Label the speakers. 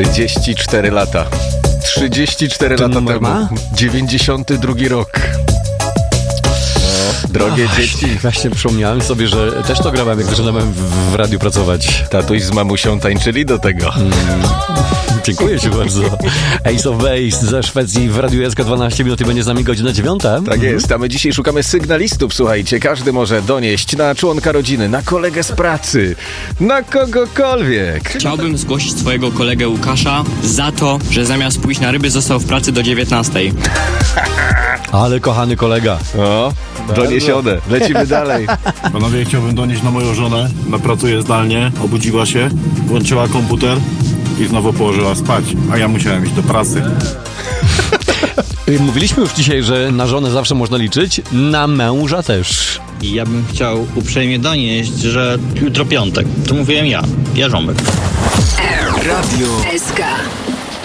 Speaker 1: 34 lata. 34 lata temu.
Speaker 2: ma?
Speaker 1: 92 rok. Drogie dzieci.
Speaker 2: Właśnie przypomniałem sobie, że też to grałem, jak zaczynałem w radiu pracować.
Speaker 1: Tatuś z mamusią tańczyli do tego.
Speaker 2: Dziękuję ci bardzo. Ace of Base ze Szwecji w Radiu SK 12 minut i będzie z nami godzina 9.
Speaker 1: Tak jest, a my dzisiaj szukamy sygnalistów, słuchajcie. Każdy może donieść na członka rodziny, na kolegę z pracy, na kogokolwiek.
Speaker 3: Chciałbym zgłosić swojego kolegę Łukasza za to, że zamiast pójść na ryby został w pracy do 19.
Speaker 2: Ale kochany kolega.
Speaker 1: O, doniesione. Lecimy dalej.
Speaker 4: Panowie, chciałbym donieść na moją żonę. Ona pracuje zdalnie, obudziła się, włączyła komputer i znowu położyła spać, a ja musiałem iść do pracy.
Speaker 2: Mówiliśmy już dzisiaj, że na żonę zawsze można liczyć, na męża też.
Speaker 5: I ja bym chciał uprzejmie donieść, że jutro piątek. To mówiłem ja, Jarząbek.
Speaker 6: Radio SK.